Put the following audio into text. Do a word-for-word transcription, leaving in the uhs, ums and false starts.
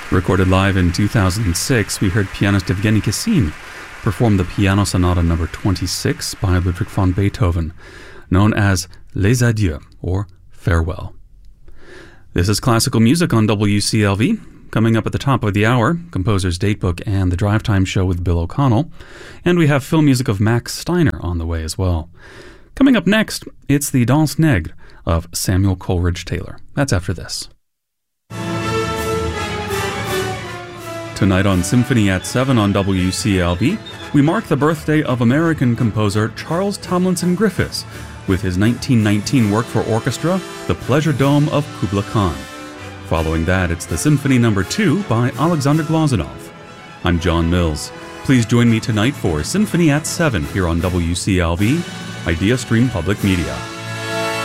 Recorded live in two thousand six, we heard pianist Evgeny Kissin perform the Piano Sonata number twenty-six by Ludwig van Beethoven, known as Les Adieux, or Farewell. This is classical music on W C L V. Coming up at the top of the hour, Composer's Datebook and the Drive Time Show with Bill O'Connell. And we have film music of Max Steiner on the way as well. Coming up next, it's the Danse Nègre of Samuel Coleridge Taylor. That's after this. Tonight on Symphony at seven on W C L V, we mark the birthday of American composer Charles Tomlinson Griffiths with his nineteen nineteen work for orchestra, The Pleasure Dome of Kubla Khan. Following that, it's the Symphony Number two by Alexander Glazunov. I'm John Mills. Please join me tonight for Symphony at seven here on W C L V, Idea Stream Public Media.